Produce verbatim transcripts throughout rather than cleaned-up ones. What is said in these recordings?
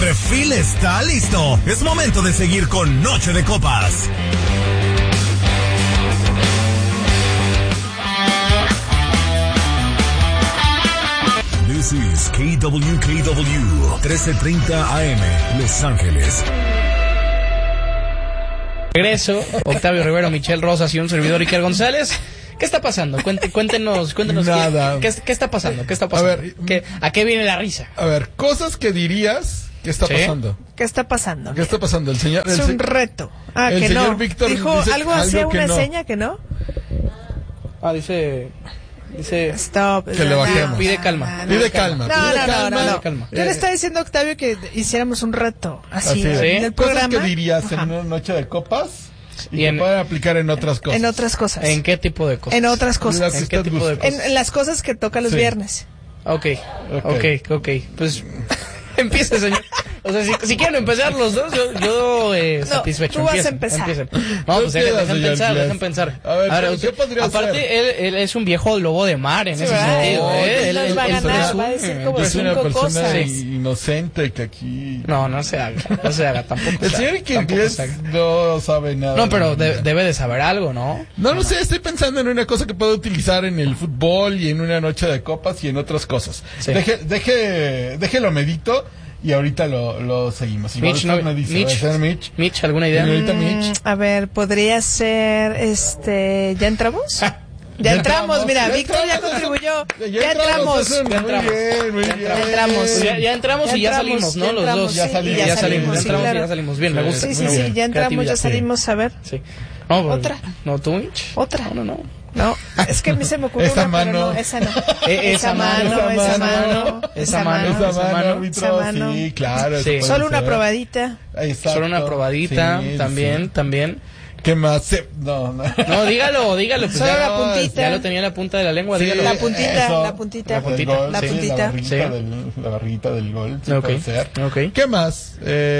refil está listo. Es momento de seguir con Noche de Copas. This is K W K W trece treinta A M, Los Ángeles. Regreso, Octavio Rivero, Michelle Rosas y un servidor Iker González. ¿Qué está pasando? Cuente, cuéntenos, cuéntenos Nada. ¿qué, qué, qué está pasando, qué está pasando. A ver, ¿Qué, ¿A qué viene la risa? A ver, cosas que dirías que está ¿Sí? pasando. ¿Qué está pasando? ¿Qué está pasando? El señor, Es el un se... reto. Ah, el que señor no. Víctor Dijo dice algo, hacía algo que una no. seña que no. Ah, dice... Dice... Stop. Que le bajemos. Pide calma. Pide calma. No, pide no, calma. no, no, no. calma. Yo le estaba diciendo a Octavio que hiciéramos un reto. Así, Así es. en el Cosas programa. que dirías Ajá. en una noche de copas y, Y que en- pueden aplicar en otras cosas. En otras cosas. ¿En qué tipo de cosas? En otras cosas. Las ¿En que qué tipo de usted cosas? En, en las cosas que toca los Sí. viernes. Ok, Ok. ok, ok. Pues empiece, señor. O sea, si, si quieren empezar los dos, yo, yo eh, No, satisfecho. tú vas a Empiecen, empezar. empiecen. No, pues dejen, Empieza, dejen señor pensar, Glass. dejen pensar. A ver, ¿qué usted- podría aparte, ser? él, él es un viejo lobo de mar en Sí, ese ¿verdad? sentido. No, ¿eh? Él, nos él- va a él ganar, presume. va a decir como Yo soy una cinco persona cosas. i- inocente que aquí... No, no se haga, no se haga, tampoco El se señor haga, tampoco inglés se haga. no sabe nada. No, pero de la de- vida. debe de saber algo, ¿no? No lo sé, estoy pensando en una cosa que puedo utilizar en el fútbol y en una noche de copas y en otras cosas. Sí. Deje, deje, déjelo medito y ahorita lo, lo seguimos. Igual Mitch, usted no, me dice, Mitch, ¿va a ser Mitch? Mitch, ¿alguna idea? Y ahorita Mm, Mitch. a ver, podría ser, este, ¿ya entramos? Ya entramos, mira, ya Víctor ya entramos, contribuyó. Ya, Ya entramos. eso, Ya muy entramos. bien, muy Ya bien. entramos. Pues ya, ya entramos Ya y ya entramos, salimos, ¿no? ya Los entramos, dos. sí, Ya salimos, ya ya salimos, salimos, ya sí, entramos y claro. ya salimos. Bien, me gusta. Sí, sí, muy sí, bien. ya entramos, ya Creatividad. salimos, a ver. Sí. No, pues, Otra. No, tú, Mitch. Otra. No, no, no. No, es que a mí se me ocurrió Esa una, pero mano. no, esa no. Eh, esa mano, esa esa mano, mano, esa esa mano. mano. Esa esa mano, mano, árbitro, esa mano. sí, claro. eso Sí. puede Solo una ser. probadita. Exacto. Solo una probadita, Sí, también, sí. también. ¿Qué más? Se- No, no. No, dígalo, dígalo. Pues Solo ya, la puntita. ya lo tenía en la punta de la lengua, Sí, dígalo. La puntita, eso. la puntita. La puntita. Del gol, La sí, puntita. La barrita, Sí. del, la barrita del gol. Sí, Ok, puede ser. ok. ¿Qué más?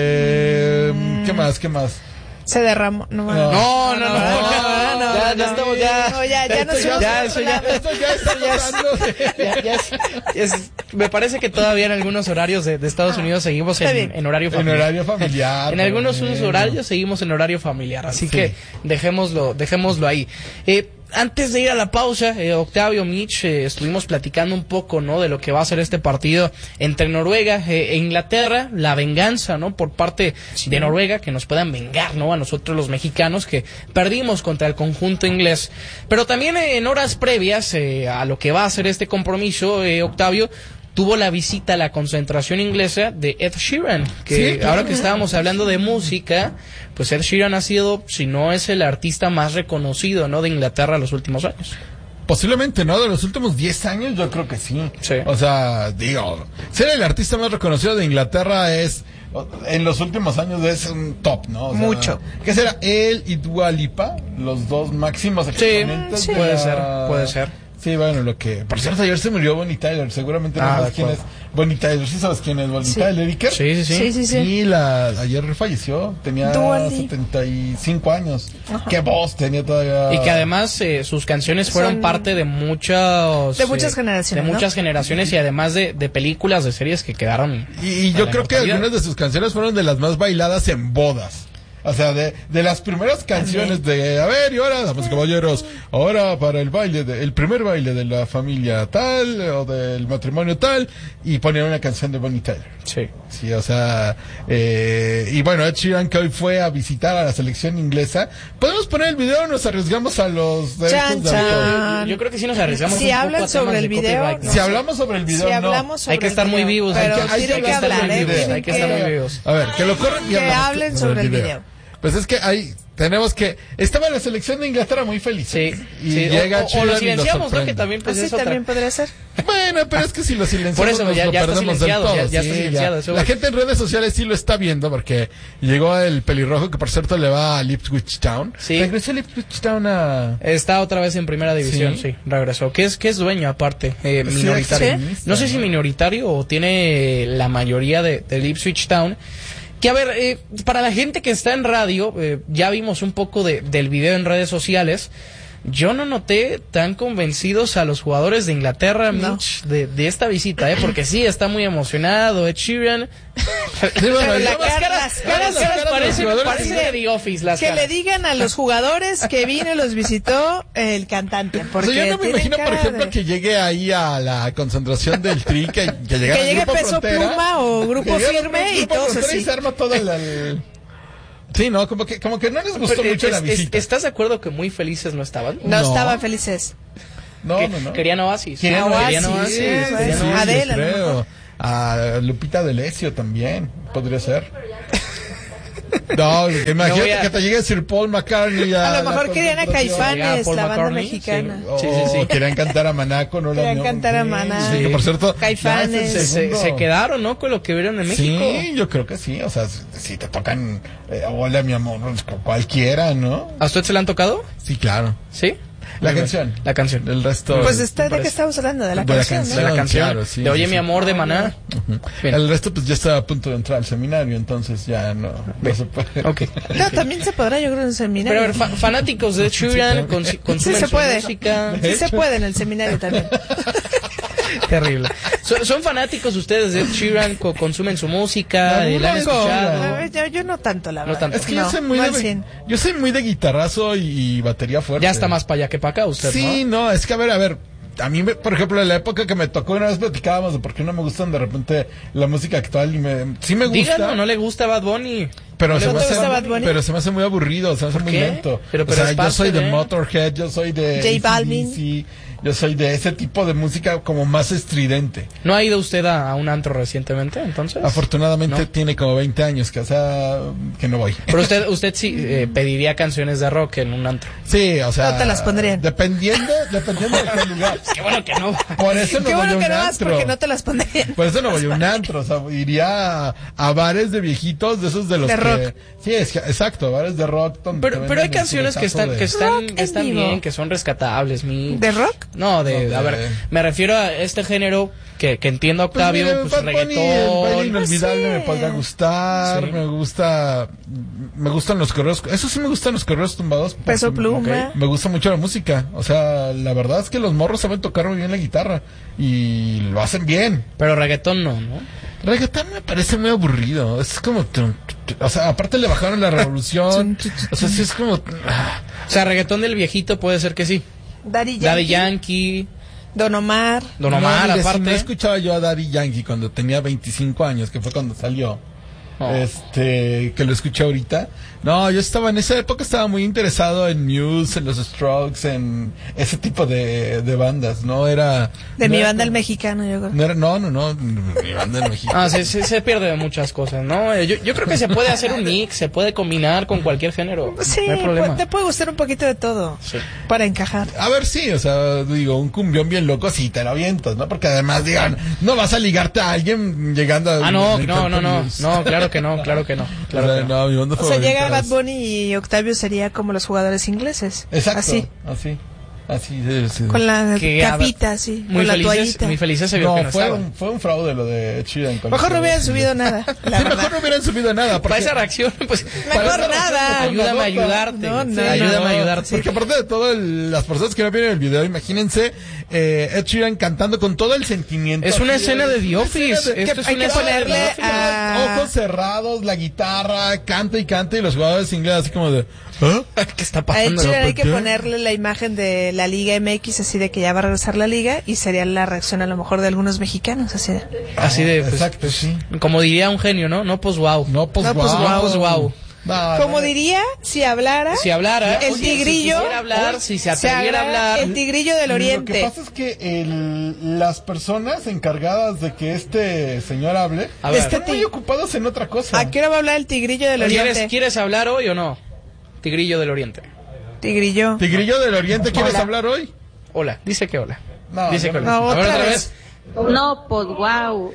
Eh, Mm. ¿Qué más? ¿Qué más? Se derramó. No, No. No, no, no, no, no, ya, no, ya no. estamos, ya. No, ya, ya no Esto subimos ya, a eso otro ya, lado. Esto ya está ya es- pasando de- ya, ya es, ya es- me parece que todavía en algunos horarios de, de Estados Unidos seguimos está en, bien. en horario En familiar. horario familiar. En algunos pero usos bueno. horarios seguimos en horario familiar, así Sí. que dejémoslo, dejémoslo ahí. Eh, antes de ir a la pausa, eh, Octavio, Mitch, eh, estuvimos platicando un poco, ¿no?, de lo que va a ser este partido entre Noruega eh, e Inglaterra, la venganza, ¿no?, por parte de Noruega, que nos puedan vengar, ¿no?, a nosotros los mexicanos que perdimos contra el conjunto inglés. Pero también eh, en horas previas eh, a lo que va a ser este compromiso, eh, Octavio, tuvo la visita a la concentración inglesa de Ed Sheeran, que Sí, claro. ahora que estábamos hablando de música, pues Ed Sheeran ha sido, si no es el artista más reconocido, ¿no?, de Inglaterra en los últimos años. Posiblemente, ¿no? De los últimos diez años, yo creo que sí. Sí. O sea, digo, ser el artista más reconocido de Inglaterra es, en los últimos años, es un top, ¿no? O sea, Mucho. ¿Qué será? Él y Dua Lipa, los dos máximos exponentes de puede la- ser, puede ser. Sí, bueno, lo que... Por cierto, ayer se murió Bonnie Tyler, seguramente no Ah, sabes de quién es acuerdo. Bonnie Tyler. ¿Sí sabes quién es Bonnie Sí. Tyler, Iker? Sí, sí, sí. Sí, sí, sí. Sí, la, ayer falleció, tenía Dua Lipa. setenta y cinco años. Qué voz tenía todavía. Y que además eh, sus canciones fueron Son- parte de muchos... De muchas eh, generaciones, De ¿no? muchas generaciones y además de, de películas, de series que quedaron... Y, y yo a la creo que inmortalidad. algunas de sus canciones fueron de las más bailadas en bodas. O sea, de, de las primeras canciones de, a ver, y ahora, damas y caballeros, ahora para el baile, de, el primer baile de la familia tal, o del matrimonio tal, y ponían una canción de Bonnie Tyler. Sí. Sí, o sea, eh, y bueno, Ed Sheeran, que hoy fue a visitar a la selección inglesa. ¿Podemos poner el video o nos arriesgamos a los derechos Chan, de chan. autor? Yo, yo creo que sí nos arriesgamos Si un poco hablan a temas sobre el de video, copyright, ¿no? Si hablamos sobre el video, Si no. hablamos sobre Hay que estar el muy video, vivos, pero hay que- hay tienen que que estar hablar, muy ¿eh? vivos, Tienen hay que estar muy que- vivos. A ver, que lo corren y Que hablamos hablen sobre el video. Pues es que ahí tenemos que... Estaba la selección de Inglaterra muy feliz. Sí, Y sí. llega o, o, o Sheeran y lo nos silenciamos, ¿no? sorprende. Que también pues Así es otra. también podría ser. Bueno, pero es que si lo silenciamos Por eso, nos ya- lo ya está perdemos del silenciado, todo. ya- ya está sí, silenciado, eso La voy. gente en redes sociales sí lo está viendo porque llegó el pelirrojo que por cierto le va a Ipswich Town. Sí. Regresó el Ipswich Town a... Está otra vez en primera división, Sí. sí, regresó. Que es, que es dueño aparte, eh, Sí, minoritario. accionista, No sé si ¿no? minoritario o tiene la mayoría de, del Ipswich Town. Que a ver, eh, para la gente que está en radio, eh, ya vimos un poco de, del video en redes sociales. Yo no noté tan convencidos a los jugadores de Inglaterra, No. Mitch, de, de esta visita, ¿eh? Porque sí, está muy emocionado Ed Sheeran. Sí, bueno, la yo- cara- caras, las caras- caras, las caras de los parecen, jugadores parecen sí. de The Office las Que caras. le digan a los jugadores que vino y los visitó el cantante. O Porque sea, yo no me tienen imagino, por cara ejemplo, de- que llegue ahí a la concentración del Tri, que, que llegue que al llegue Grupo Peso Frontera, Pluma o Grupo que llegue al Firme y Grupo todos Frontera así. y se arma todo el... el- Sí, no, como que, como que no les gustó Pero, mucho es- la es- visita. ¿Estás de acuerdo que muy felices no estaban? No, No. estaban felices. No, Que- no, no. Querían Oasis. Querían Oasis, Querían sí, Oasis. sí, Querían sí. Oasis. Adele, a lo creo. mejor. A Lupita D'Alessio también, podría ser. No, imagínate No voy a- que te llegue Sir Paul McCartney a, A lo la mejor querían a concentración. Caifanes, Paul la banda McCartney, mexicana. O, Sí, sí, sí. o querían cantar a Maná con Hola, Querían mi cantar a amor. Maná. Sí, que por cierto, Caifanes. ya es el Se, segundo. se quedaron, ¿no? Con lo que vieron en México. Sí, yo creo que sí. O sea, si, si te tocan eh, Hola, mi amor, pues, cualquiera, ¿no? ¿A usted se la han tocado? Sí, claro. ¿Sí? La Muy canción. bien. La canción. El resto. Pues está, ¿de parece- qué estamos hablando? De la De la canción, canción. De la canción. Claro, sí, de Oye, sí, mi sí. amor de Maná. Bien. El resto, pues ya está a punto de entrar al seminario, entonces ya no, no se puede. Ok. ¿no? No, también se podrá, yo creo, en el seminario. Pero a ver, fa- fanáticos de Ed Sheeran, consi- consumen Sí se su puede. música. Sí se puede en el seminario también. Terrible. ¿Son, son fanáticos ustedes de Ed Sheeran? co- ¿Consumen su música? No, eh, ¿La han no, escuchado? A ver, yo, yo no tanto, la No verdad. tanto. Es que No, yo soy muy no de, al cien. yo soy muy de guitarrazo y, y batería fuerte. Ya está más para allá que para acá usted, Sí, ¿no? no, es que a ver, a ver, a mí, me- por ejemplo, en la época que me tocó, una vez platicábamos de por qué no me gustan de repente la música actual y me, sí me gusta. Díganlo, no le gusta Bad Bunny. Pero ¿No se, le me te hace, gusta Bad Bunny? pero se me hace muy aburrido, se me hace ¿Por muy qué? lento. Pero- o pero sea, es yo parte soy de de- Motorhead, yo soy de J Balvin. A C D C, yo soy de ese tipo de música como más estridente. ¿No ha ido usted a, a un antro recientemente, entonces? Afortunadamente ¿No? tiene como veinte años, que o sea, que no voy. Pero usted, usted sí eh, pediría canciones de rock en un antro. Sí, o sea, No te las pondrían. Dependiendo, dependiendo de qué lugar. Qué bueno que no. Por eso no Qué voy a bueno un que no vas antro. porque no te las pondrían. Por eso no voy a un antro, o sea, iría a, a bares de viejitos, de esos de los De que... rock. Sí, es que, exacto, bares de rock. donde Pero, te pero hay venden el canciones que están, cubetazo que de- están, Rock que en están vivo. bien, que son rescatables. Mi... ¿De rock? No, de, No, de- a ver, me refiero a este género que, que entiendo, Pues Octavio, mire, pues, Bad Bunny, el baile reggaetón. inolvidable Pues me sí. podría gustar, Sí. me gusta, me gustan los correos, eso sí me gustan los correos tumbados. porque Peso Pluma. ok, me gusta mucho la música, o sea, la verdad es que los morros saben tocar muy bien la guitarra y lo hacen bien. Pero reggaetón no, ¿no? Reggaetón me parece muy aburrido, es como, tum, tum, o sea, aparte le bajaron la revolución, o sea, sí es como, ah, O sea, reggaetón del viejito puede ser que sí. Daddy Yankee. Daddy Yankee, Don Omar. Don Omar, no, mire, si aparte. no escuchaba yo a Daddy Yankee cuando tenía veinticinco años, que fue cuando salió. Oh. Este, que lo escuché ahorita. No, yo estaba en esa época, estaba muy interesado en Muse, en los Strokes, en ese tipo de, de bandas. No era. De no mi era banda el como- mexicano, yo creo. No, era, no, no, no, mi banda en México. Ah, se, se, se pierde de muchas cosas, ¿no? Eh, Yo, yo creo que se puede hacer un mix, se puede combinar con cualquier género. Sí, no hay problema. pu- te puede gustar un poquito de todo. Sí. Para encajar. A ver, sí, o sea, digo, un cumbión bien loco, sí, te lo avientas, ¿no? Porque además, digan, no vas a ligarte a alguien llegando a. Ah, no, me no, encanta no, no, Muse. no, claro que no, claro que no, claro O sea, que no. no, mi banda O sea, favorita llega Bad es- Bunny y Octavio sería como los jugadores ingleses. Exacto. Así. Así. Así, sí, sí. Con la Que, a ver, capita, así. Muy con la felices, toallita. muy felices se vio No, que no fue estaban. un, fue un fraude lo de Ed Sheeran. con Mejor el- no hubieran subido nada. La Sí, verdad. mejor no hubieran subido nada. Porque, Para esa reacción, pues, Mejor para esa nada. reacción, ayúdame a nota. ayudarte. No, no, Sí, ayúdame no, a ayudarte. Porque aparte de todo, el- las personas que no vieron el video, imagínense eh, Ed Sheeran cantando con todo el sentimiento. Es una así escena de The una Office. escena de- Esto que es hay una que escena de ponerle The Office. a- ojos cerrados, la guitarra, canta y canta, y los jugadores ingleses así como de... ¿ah? ¿Qué está A Ed pasando? Sheeran hay que ¿Por qué? ponerle la imagen de la Liga M X, así de que ya va a regresar la Liga, y sería la reacción a lo mejor de algunos mexicanos, así de... Así de, pues, Exacto, sí. como diría un genio, ¿no? No, pues wow. No, pues No, pues, guau. guau. pues, guau. No, Como no. diría, si hablara... Si hablara, El oye, tigrillo- si quisiera hablar, si se se atreviera a habla hablar. el tigrillo del Lo que oriente. pasa es que el- las personas encargadas de que este señor hable A ver. están muy ocupados en otra cosa. ¿A qué hora va a hablar el tigrillo del ¿Quieres, oriente? ¿Quieres hablar hoy o no? Tigrillo del Oriente. Tigrillo. Tigrillo del Oriente, ¿quieres Hola. hablar hoy? Hola, dice que hola. No, dice yo que no. hola. No, A ver, otra otra vez. vez. No, pues wow.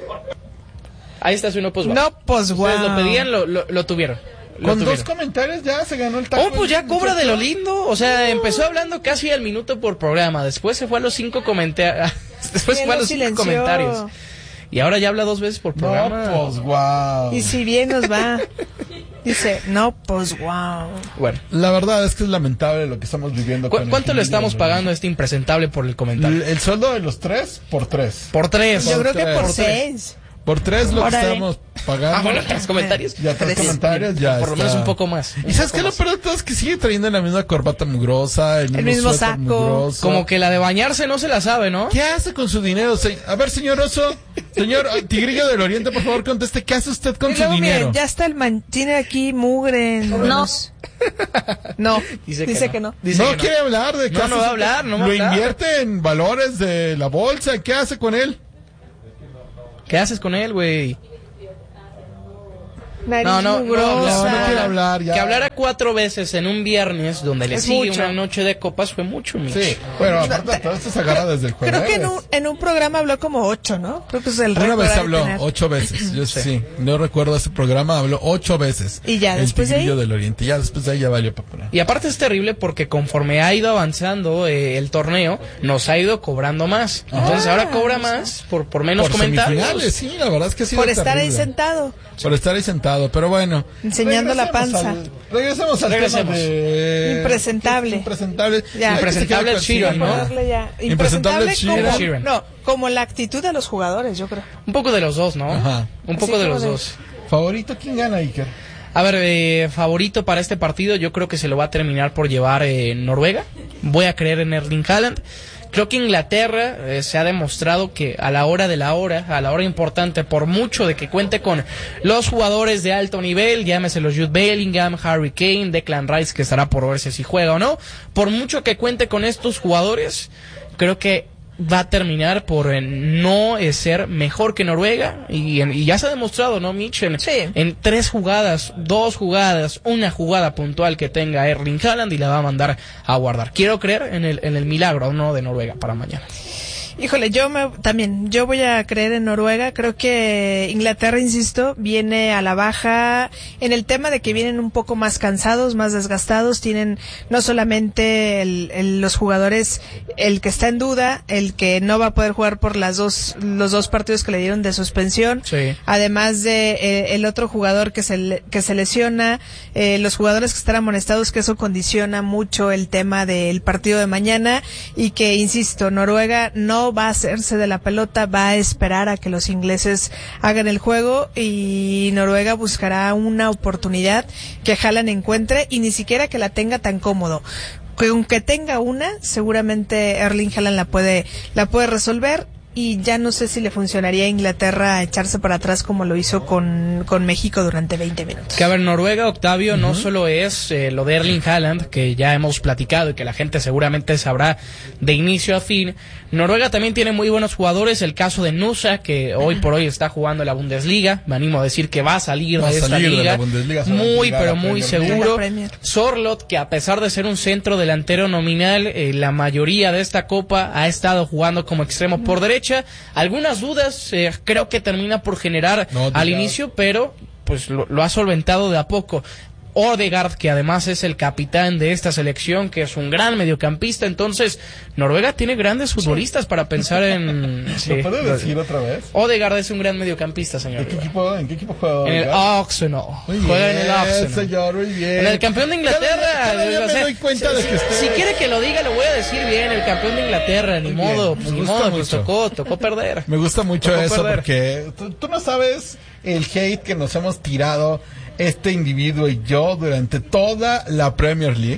Ahí está su no, pues wow. No, pues Ustedes guau. lo pedían, lo, lo, lo tuvieron. Lo Con tuvieron. dos comentarios ya se ganó el taco. Oh, pues ya cobra de lo lindo. O sea, empezó hablando casi al minuto por programa. Después se fue a los cinco comentarios. Después ¿Quién fue a lo los cinco silenció? comentarios. Y ahora ya habla dos veces por programa. No, pues guau. Y si bien nos va. Dice, no, pues wow. Bueno. La verdad es que es lamentable lo que estamos viviendo. ¿Cu- con ¿Cuánto el le estamos Gil pagando a este impresentable por el comentario? El, el sueldo de los tres por tres. Por tres. Yo creo que tres. por Por tres. seis. Por tres lo que Órale. estamos pagando. Ah, bueno, tres comentarios. Ya tres Tres. comentarios, ya Por lo está. menos un poco más. ¿Y sabes qué? Lo peor de todo es que sigue trayendo la misma corbata mugrosa, el mismo, El mismo suéter saco. mugroso. Como que la de bañarse no se la sabe, ¿no? ¿Qué hace con su dinero? Se- A ver, señor Oso, señor eh, Tigrillo del Oriente, por favor, conteste, ¿qué hace usted con Y su luego, dinero? miren, ya está el man, tiene aquí mugre. en No. los- No, Dice dice, que que no. no. Dice no que no. quiere hablar de qué No, hace no va a su- hablar, no va a Lo hablar. invierte en valores de la bolsa, ¿qué hace con él? ¿Qué haces con él, güey? Nariz No, no, no, mugrosa. no, no quiere hablar, ya. Que hablara cuatro veces en un viernes donde le Es sigue mucho. una noche de copas fue mucho, Mitch. Sí, bueno, aparte todo esto se agarra desde el jueves. Creo que en un, en un programa habló como ocho, ¿no? Creo que es el Una récord vez de habló, tener. ocho veces, yo sí. no recuerdo ese programa, habló ocho veces. Y ya, el después de ahí. Tigrillo del Oriente, ya después de ahí ya valió para poner. Y aparte es terrible porque conforme ha ido avanzando eh, el torneo, nos ha ido cobrando más. Entonces ahora cobra más por, por menos Por comentarios. semifinales, sí, la verdad es que ha sido Por estar ahí terrible. sentado. Por estar ahí sentado, pero bueno. Enseñando la regresemos panza. al- regresemos al Regresemos. tema de... Impresentable. Impresentable. Ya. Hay que se Impresentable quede es Sheeran, con- ¿no? Ponerle ya. Impresentable Impresentable como, Sheeran. no, como la actitud de los jugadores, yo creo. Un poco de los dos, ¿no? Ajá. Un Así poco de como los de- dos. ¿Favorito quién gana, Iker? A ver, eh, favorito para este partido, yo creo que se lo va a terminar por llevar eh, Noruega. Voy a creer en Erling Haaland. Creo que Inglaterra eh, se ha demostrado que a la hora de la hora, a la hora importante, por mucho de que cuente con los jugadores de alto nivel, llámese los Jude Bellingham, Harry Kane, Declan Rice, que estará por verse si juega o no, por mucho que cuente con estos jugadores, creo que va a terminar por eh, no eh, ser mejor que Noruega y, en- y ya se ha demostrado, ¿no, Mitch? En, Sí. en tres jugadas, dos jugadas, una jugada puntual que tenga Erling Haaland y la va a mandar a guardar. Quiero creer en el, en el milagro, ¿no?, de Noruega para mañana. Híjole, yo me, también, yo voy a creer en Noruega. Creo que Inglaterra, insisto, viene a la baja en el tema de que vienen un poco más cansados, más desgastados. Tienen no solamente el, el- los jugadores, el que está en duda, el que no va a poder jugar por las dos, los dos partidos que le dieron de suspensión. Sí. Además de eh, el otro jugador que se, le- que se lesiona, eh, los jugadores que están amonestados, que eso condiciona mucho el tema del partido de mañana y que, insisto, Noruega no va a hacerse de la pelota, va a esperar a que los ingleses hagan el juego y Noruega buscará una oportunidad que Haaland encuentre y ni siquiera que la tenga tan cómodo. Que aunque tenga una, seguramente Erling Haaland la puede, la puede resolver. Y ya no sé si le funcionaría a Inglaterra echarse para atrás como lo hizo con, con México durante veinte minutos. Que a ver, Noruega, Octavio, no solo es eh, lo de Erling Haaland, que ya hemos platicado y que la gente seguramente sabrá de inicio a fin. Noruega también tiene muy buenos jugadores, el caso de Nusa, que hoy por hoy está jugando en la Bundesliga. Me animo a decir que va a salir Va a de esta salir de liga, la Bundesliga, se va a muy llegar a pero la muy Premier League. seguro. La Premier. Sorlot, que a pesar de ser un centro delantero nominal, eh, la mayoría de esta copa ha estado jugando como extremo por derecha. Algunas dudas, eh, creo que termina por generar No, al claro. inicio, pero pues lo, lo ha solventado de a poco. Odegaard, que además es el capitán de esta selección, que es un gran mediocampista, entonces Noruega tiene grandes futbolistas para pensar en... sí. ¿Lo puedes decir otra vez? Odegaard es un gran mediocampista, señor. ¿En qué equipo, en qué equipo juega? En el Odegaard? Arsenal. Muy Juega bien, en el Arsenal. señor, muy bien. En el campeón de Inglaterra. Cada, cada día o me sea, doy cuenta si, de que usted... si quiere que lo diga, lo voy a decir bien. El campeón de Inglaterra, ni Muy bien, modo, me pues ni gusta modo, pues mucho. tocó, tocó perder. Me gusta mucho Tocó eso perder. porque tú, tú no sabes el hate que nos hemos tirado este individuo y yo durante toda la Premier League.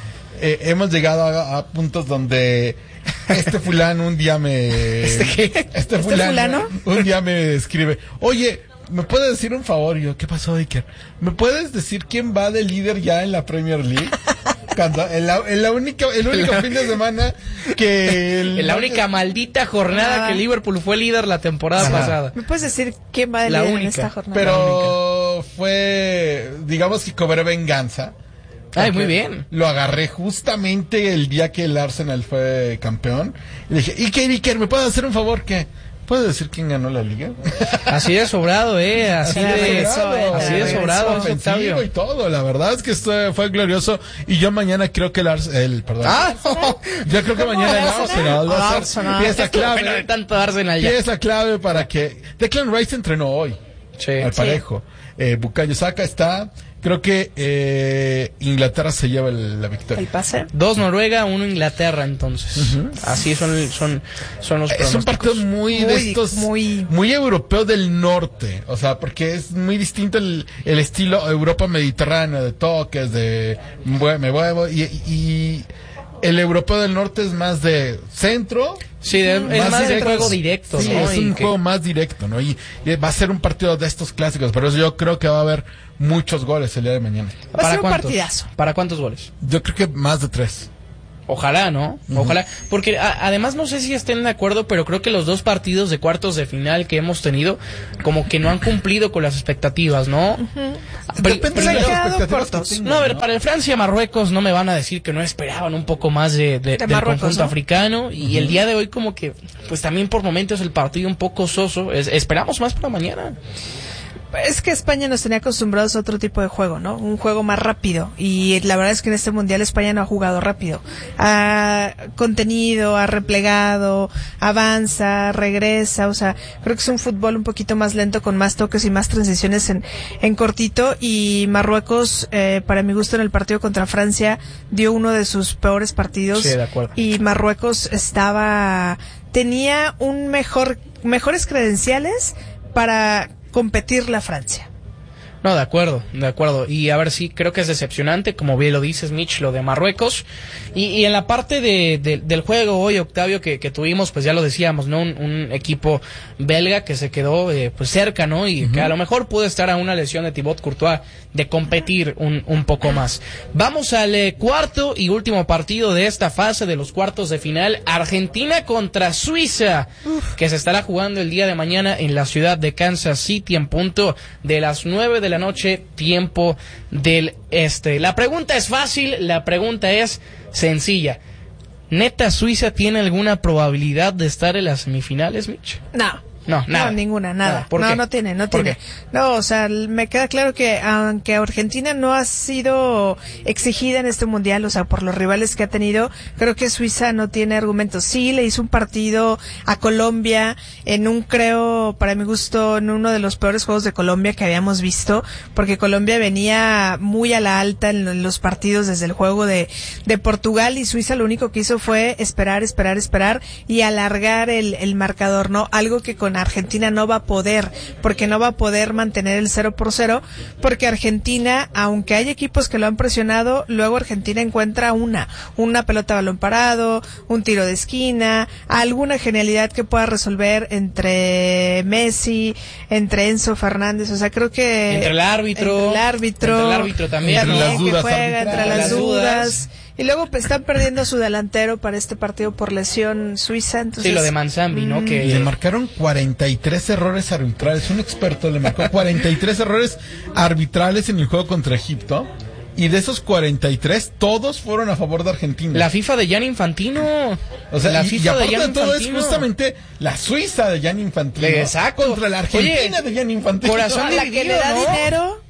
Eh, hemos llegado a, a puntos donde este fulano un día me... ¿Este qué? Este fulano, fulano? un día me escribe, oye, ¿me puedes decir un favor? Y yo, ¿qué pasó, Iker? ¿Me puedes decir quién va de líder ya en la Premier League? Cuando, en la, en la única, el único La- fin de semana que... el- En la única maldita jornada Ah. que Liverpool fue líder la temporada Ajá. pasada. ¿Me puedes decir quién va de La líder en única. esta jornada? Pero fue, digamos que cobré venganza. Ay, Porque muy bien. Lo agarré justamente el día que el Arsenal fue campeón. Y le dije, Iker, Iker, ¿me puedes hacer un favor? ¿Qué? ¿Puedes decir quién ganó la liga? Así de sobrado, eh. Así Así de de, regresó, eh, así de regresó. sobrado, Ofensivo Octavio. y todo. La verdad es que esto fue glorioso. Y yo mañana creo que el Arsenal, el, perdón. Ah, Yo creo que mañana el Arsenal va a ser Arsenal. pieza Estuvo bueno de clave. tanto Arsenal ya. Pieza clave para que Declan Rice entrenó hoy. Sí. al parejo. Sí. Eh, Bukayo Saka está, creo que eh, Inglaterra se lleva el, la victoria. El pase. Dos Noruega, uno Inglaterra, entonces. Uh-huh. Así son, son, son los pronósticos. Es un partido muy, muy de estos, muy... muy europeo del norte, o sea, porque es muy distinto el, el estilo Europa mediterránea, de toques, de me muevo, y, y el europeo del norte es más de centro. Sí, de, más es más de juego directo, sí, ¿no? es un y juego que... más directo, ¿no? Y, y va a ser un partido de estos clásicos, por eso yo creo que va a haber muchos goles el día de mañana. Va a ser un cuántos? partidazo. ¿Para cuántos goles? Yo creo que más de tres. Ojalá, ¿no? Uh-huh. Ojalá. Porque a, además no sé si estén de acuerdo, pero creo que los dos partidos de cuartos de final que hemos tenido como que no han cumplido con las expectativas, ¿no? Uh-huh. Depende de las expectativas que tengan, no, a ver, ¿no? Para el Francia-Marruecos no me van a decir que no esperaban un poco más de, de, de del conjunto, ¿no? africano. Y uh-huh. el día de hoy como que, pues también por momentos el partido un poco soso. Es, esperamos más para mañana. Es que España nos tenía acostumbrados a otro tipo de juego, ¿no? Un juego más rápido. Y la verdad es que en este mundial España no ha jugado rápido. Ha contenido, ha replegado, avanza, regresa. O sea, creo que es un fútbol un poquito más lento, con más toques y más transiciones en, en cortito. Y Marruecos, eh, para mi gusto, en el partido contra Francia, dio uno de sus peores partidos. Sí, de acuerdo. Y Marruecos estaba, tenía un mejor, mejores credenciales para competir la Francia. No, de acuerdo, de acuerdo. Y a ver, sí, creo que es decepcionante, como bien lo dices, Mitch, lo de Marruecos. Y, y en la parte de, de, del juego hoy, Octavio, que, que tuvimos, pues ya lo decíamos, ¿no? Un, un equipo belga que se quedó eh, pues cerca, ¿no? Y uh-huh. que a lo mejor pudo estar a una lesión de Thibaut Courtois de competir un, un poco más. Vamos al eh, cuarto y último partido de esta fase de los cuartos de final. Argentina contra Suiza, Uf. que se estará jugando el día de mañana en la ciudad de Kansas City en punto de las nueve de la noche, tiempo del este. La pregunta es fácil, la pregunta es sencilla. ¿Neta Suiza tiene alguna probabilidad de estar en las semifinales, Mitch? No. No, nada. No, ninguna, nada. ¿Por no, qué? no tiene, no ¿Por tiene. qué? No, o sea, me queda claro que aunque Argentina no ha sido exigida en este mundial, o sea, por los rivales que ha tenido, creo que Suiza no tiene argumentos. Sí, le hizo un partido a Colombia en un, creo, para mi gusto, en uno de los peores juegos de Colombia que habíamos visto, porque Colombia venía muy a la alta en los partidos desde el juego de, de Portugal, y Suiza lo único que hizo fue esperar, esperar, esperar y alargar el, el marcador, ¿no? Algo que con Argentina no va a poder, porque no va a poder mantener el cero por cero, porque Argentina, aunque hay equipos que lo han presionado, luego Argentina encuentra una, una pelota a balón parado, un tiro de esquina, alguna genialidad que pueda resolver entre Messi, entre Enzo Fernández, o sea, creo que... Entre el árbitro. Entre el árbitro. Entre el árbitro también. Entre ¿no? las dudas que juega, entre las, las dudas. dudas. Y luego pues, están perdiendo a su delantero para este partido por lesión Suiza. Entonces, sí, lo de Manzambi, ¿no? Que le marcaron cuarenta y tres errores arbitrales. Un experto le marcó cuarenta y tres errores arbitrales en el juego contra Egipto. Y de esos cuarenta y tres, todos fueron a favor de Argentina. La FIFA de Gianni Infantino. O sea, la y, FIFA y aparte de, Gianni de todo Infantino. es justamente la Suiza de Gianni Infantino. Exacto. Contra la Argentina. Oye, de Gianni Infantino. Corazón la dividido, que le da ¿no? dinero.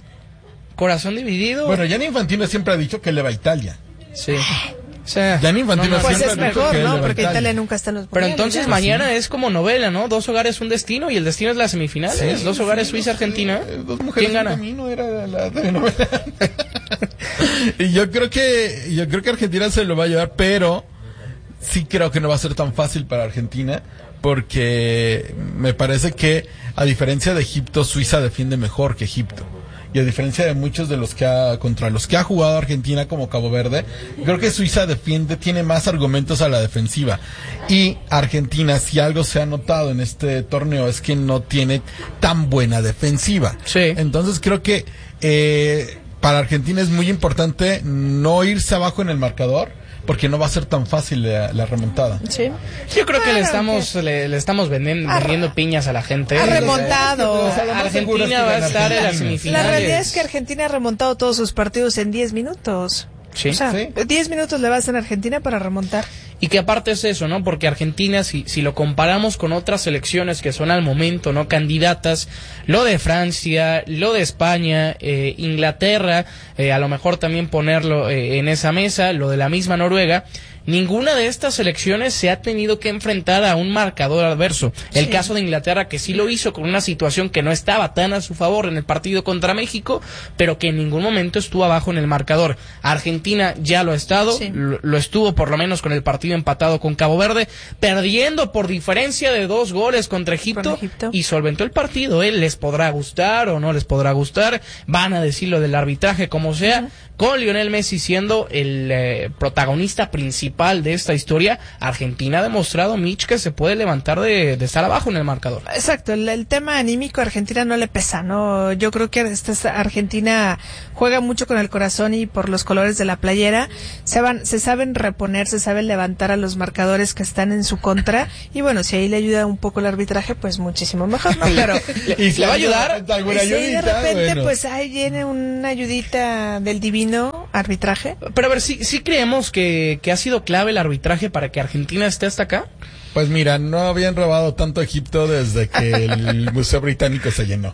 Corazón dividido. Bueno, Gianni Infantino siempre ha dicho que le va a Italia. Sí. O sea, Gianni Infantino no, no, Pues siempre es ha dicho mejor, que ¿no? le va a Porque Italia. Italia nunca está en los Pero mundiales, entonces ¿ya? mañana es como novela, ¿no? Dos hogares, un destino, y el destino es las semifinales. Sí, Dos hogares, sí, Suiza-Argentina. Sí, dos mujeres ¿Quién gana? Un camino era la telenovela. Y yo creo que yo creo que Argentina se lo va a llevar, pero sí creo que no va a ser tan fácil para Argentina, porque me parece que a diferencia de Egipto, Suiza defiende mejor que Egipto. Y a diferencia de muchos de los que ha, contra los que ha jugado Argentina, como Cabo Verde, creo que Suiza defiende, tiene más argumentos a la defensiva. Y Argentina, si algo se ha notado en este torneo, es que no tiene tan buena defensiva. Sí. Entonces creo que eh, para Argentina es muy importante no irse abajo en el marcador, porque no va a ser tan fácil la, la remontada. Sí. Yo creo que Bueno, le estamos que- le, le estamos vendiendo, vendiendo piñas a la gente. Ha remontado. O sea, lo más seguro es que Argentina va a gane estar en las Argentina. semifinales. La realidad es que Argentina ha remontado todos sus partidos en diez minutos. Sí. O sea, Sí. diez minutos le vas a Argentina para remontar. Y que aparte es eso, ¿no? Porque Argentina, si, si lo comparamos con otras selecciones que son al momento, ¿no? Candidatas, lo de Francia, lo de España, eh, Inglaterra, eh, a lo mejor también ponerlo eh, en esa mesa, lo de la misma Noruega, ninguna de estas selecciones se ha tenido que enfrentar a un marcador adverso. El Sí. caso de Inglaterra, que sí lo hizo con una situación que no estaba tan a su favor en el partido contra México, pero que en ningún momento estuvo abajo en el marcador. Argentina ya lo ha estado, Sí. lo, lo estuvo por lo menos con el partido empatado con Cabo Verde, perdiendo por diferencia de dos goles contra Egipto, Con Egipto. y solventó el partido. ¿eh? Les podrá gustar o no les podrá gustar, van a decir lo del arbitraje como sea, uh-huh. Con Lionel Messi siendo el eh, protagonista principal de esta historia, Argentina ha demostrado, Mitch, que se puede levantar de, de estar abajo en el marcador. Exacto, el, el tema anímico a Argentina no le pesa, ¿no? Yo creo que esta Argentina juega mucho con el corazón y por los colores de la playera, se van, se saben reponer, se saben levantar a los marcadores que están en su contra, y bueno, si ahí le ayuda un poco el arbitraje, pues muchísimo mejor, ¿no? Pero y se le va a ayudar alguna y si ayudita, de repente, bueno. pues ahí viene una ayudita del divino arbitraje. Pero a ver, ¿sí, sí creemos que, que ha sido clave el arbitraje para que Argentina esté hasta acá? Pues mira, no habían robado tanto Egipto desde que el Museo Británico se llenó.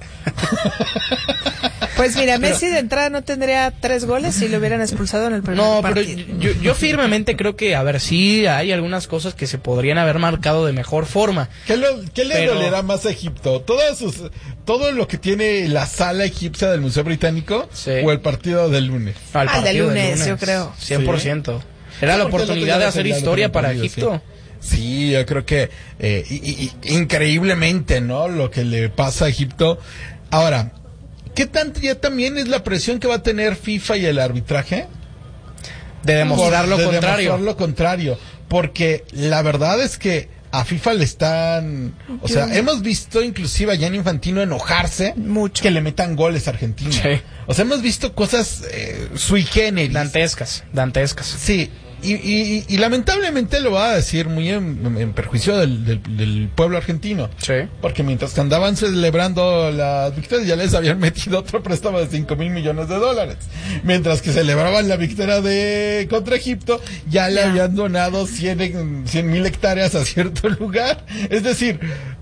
Pues mira, Messi de entrada no tendría tres goles si lo hubieran expulsado en el primer no, partido. No, pero yo, yo firmemente creo que, a ver, sí hay algunas cosas que se podrían haber marcado de mejor forma. ¿Qué, lo, qué le pero... dolerá más a Egipto? ¿Todas sus, ¿Todo lo que tiene la sala egipcia del Museo Británico sí. o el partido del lunes? No, el ah, partido del lunes, del lunes, yo creo. cien por ciento. ¿Sí? Era la oportunidad de hacer historia para partido, Egipto. Sí. Sí, yo creo que eh, y, y, increíblemente, ¿no? Lo que le pasa a Egipto. Ahora, ¿qué tanto ya también es la presión que va a tener FIFA y el arbitraje? De demostrar lo de contrario. demostrar lo contrario. Porque la verdad es que a FIFA le están... O sea, Yo... hemos visto inclusive a Gianni Infantino enojarse mucho que le metan goles a Argentina. Sí. O sea, hemos visto cosas eh, sui generis. Dantescas, dantescas. Sí. Y, y, y lamentablemente lo va a decir muy en, en perjuicio del, del, del pueblo argentino. Sí. Porque mientras que andaban celebrando las victorias, ya les habían metido otro préstamo de cinco mil millones de dólares. Mientras que celebraban la victoria de contra Egipto, ya le yeah. habían donado cien mil hectáreas a cierto lugar. Es decir,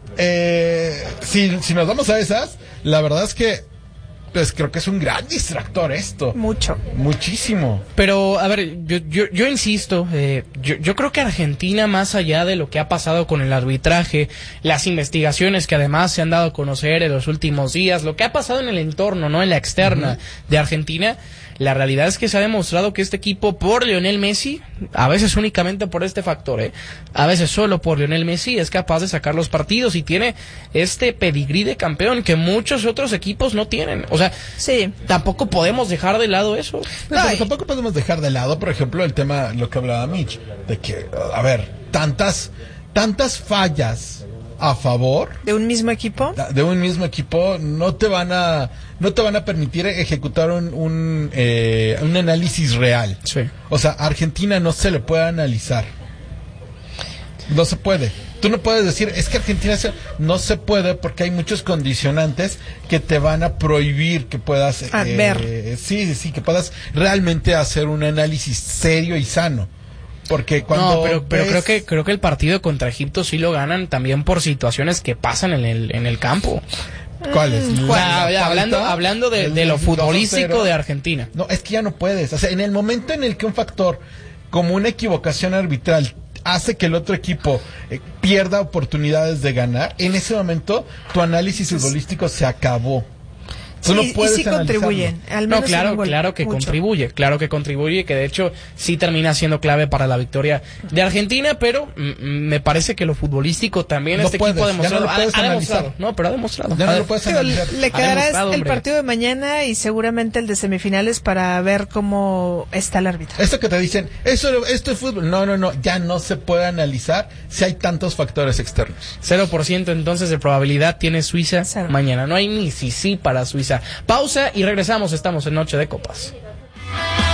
eh, si, si nos vamos a esas, la verdad es que pues creo que es un gran distractor esto. Mucho. Muchísimo. Pero, a ver, yo, yo, yo insisto, eh, yo, yo creo que Argentina, más allá de lo que ha pasado con el arbitraje, las investigaciones que además se han dado a conocer en los últimos días, lo que ha pasado en el entorno, no en la externa uh-huh. de Argentina, la realidad es que se ha demostrado que este equipo, por Lionel Messi, a veces únicamente por este factor, ¿eh? a veces solo por Lionel Messi, es capaz de sacar los partidos y tiene este pedigrí de campeón que muchos otros equipos no tienen. O sea, sí. tampoco podemos dejar de lado eso. No, pero tampoco podemos dejar de lado, por ejemplo, el tema, lo que hablaba Mitch, de que, a ver, tantas, tantas fallas a favor de un mismo equipo de un mismo equipo no te van a no te van a permitir ejecutar un un, eh, un análisis real. Sí. O sea, a Argentina no se le puede analizar, no se puede. Tú no puedes decir, es que Argentina se... no se puede porque hay muchos condicionantes que te van a prohibir que puedas eh, ver. sí, sí, que puedas realmente hacer un análisis serio y sano. Porque cuando no, pero, pero ves... creo que creo que el partido contra Egipto sí lo ganan también por situaciones que pasan en el en el campo. ¿Cuáles? Mm, la, la, hablando hablando de, de lo futbolístico de Argentina. No, es que ya no puedes. O sea, en el momento en el que un factor como una equivocación arbitral hace que el otro equipo eh, pierda oportunidades de ganar, en ese momento tu análisis futbolístico se acabó. Tú sí, no puedes y sí contribuyen, al menos no, claro, gol, claro que mucho. contribuye, claro que contribuye, que de hecho sí termina siendo clave para la victoria de Argentina, pero mm, me parece que lo futbolístico también no este puedes, equipo ha demostrado, no ha, ha demostrado, no, pero ha demostrado. Ya no ha lo puedes analizar. Le quedará el hombre. partido de mañana y seguramente el de semifinales para ver cómo está el árbitro. Esto que te dicen, eso esto es fútbol, no, no, no, ya no se puede analizar si hay tantos factores externos. cero por ciento entonces de probabilidad tiene Suiza Cero. mañana, no hay ni sí sí para Suiza. Pausa y regresamos, estamos en Noche de Copas.